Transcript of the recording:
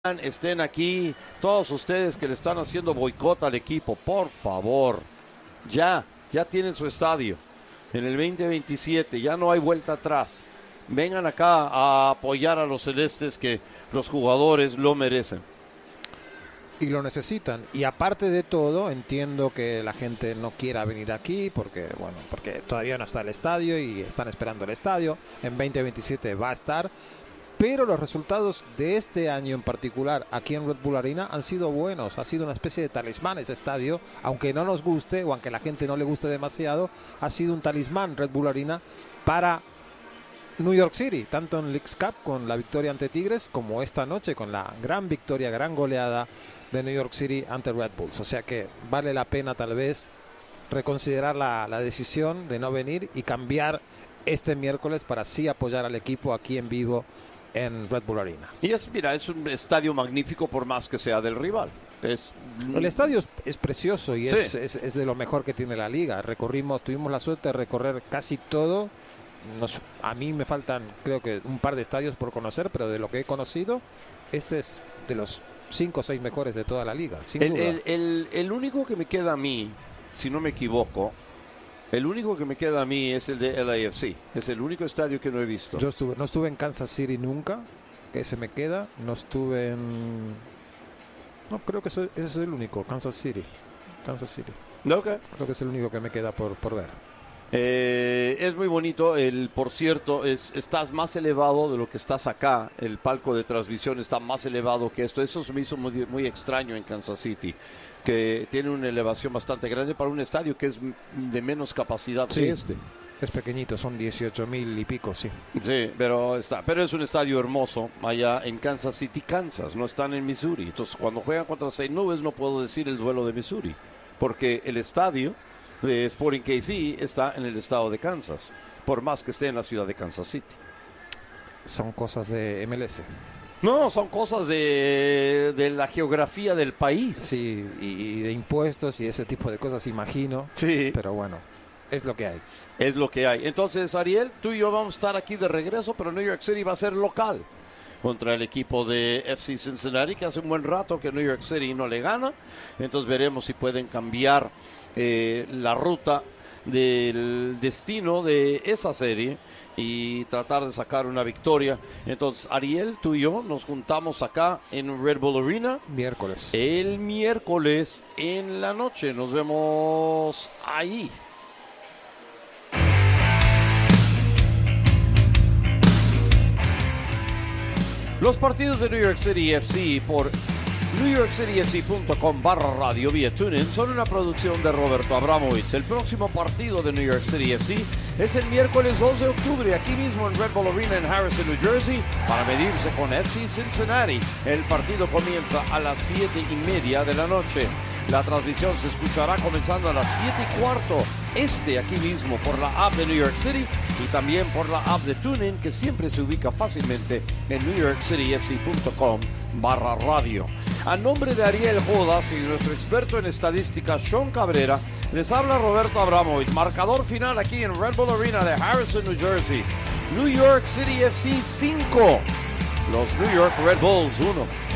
estén aquí, todos ustedes que le están haciendo boicot al equipo, por favor, ya tienen su estadio en el 2027, ya no hay vuelta atrás. Vengan acá a apoyar a los celestes, que los jugadores lo merecen. Y lo necesitan. Y aparte de todo, entiendo que la gente no quiera venir aquí porque todavía no está el estadio y están esperando el estadio. En 2027 va a estar. Pero los resultados de este año en particular aquí en Red Bull Arena han sido buenos. Ha sido una especie de talismán ese estadio. Aunque no nos guste o aunque a la gente no le guste demasiado, ha sido un talismán Red Bull Arena para New York City. Tanto en Leagues Cup con la victoria ante Tigres, como esta noche con la gran victoria, gran goleada de New York City ante Red Bulls. O sea que vale la pena tal vez reconsiderar la decisión de no venir y cambiar este miércoles para así apoyar al equipo aquí en vivo en Red Bull Arena. Y es un estadio magnífico por más que sea del rival. El estadio es precioso y sí, es de lo mejor que tiene la liga. Tuvimos la suerte de recorrer casi todo. A mí me faltan, creo que un par de estadios por conocer, pero de lo que he conocido, este es de los 5 o 6 mejores de toda la liga, sin duda. El único que me queda a mí, si no me equivoco, el único que me queda a mí es el de LAFC. Es el único estadio que no he visto. No estuve en Kansas City nunca, ese me queda. No estuve en... No, creo que ese es el único, Kansas City. Okay. Creo que es el único que me queda por ver. Es muy bonito, por cierto, estás más elevado de lo que estás acá. El palco de transmisión está más elevado que esto. Eso se me hizo muy, muy extraño en Kansas City, que tiene una elevación bastante grande para un estadio que es de menos capacidad que este. Es pequeñito, son 18,000 y pico, sí. Sí, pero es un estadio hermoso allá en Kansas City, Kansas. No están en Missouri. Entonces, cuando juegan contra St. Louis, no puedo decir el duelo de Missouri, porque el estadio de Sporting KC está en el estado de Kansas, por más que esté en la ciudad de Kansas City. Son cosas de MLS. No, son cosas de la geografía del país. Sí, y de impuestos y ese tipo de cosas, imagino. Sí. Pero bueno, es lo que hay. Es lo que hay. Entonces, Ariel, tú y yo vamos a estar aquí de regreso, pero New York City va a ser local contra el equipo de FC Cincinnati, que hace un buen rato que New York City no le gana. Entonces veremos si pueden cambiar la ruta del destino de esa serie y tratar de sacar una victoria. Entonces, Ariel, tú y yo nos juntamos acá en Red Bull Arena el miércoles en la noche. Nos vemos ahí. Los partidos de New York City FC por NewYorkCityFC.com/radio vía TuneIn son una producción de Roberto Abramovich. El próximo partido de New York City FC es el miércoles 2 de octubre, aquí mismo en Red Bull Arena en Harrison, New Jersey, para medirse con FC Cincinnati. El partido comienza a las 7:30 de la noche. La transmisión se escuchará comenzando a las 7:15 aquí mismo por la app de New York City y también por la app de TuneIn, que siempre se ubica fácilmente en NewYorkCityFC.com/radio. A nombre de Ariel Jodas y nuestro experto en estadística Sean Cabrera, les habla Roberto Abramovich. Marcador final aquí en Red Bull Arena de Harrison, New Jersey. New York City FC 5, los New York Red Bulls 1.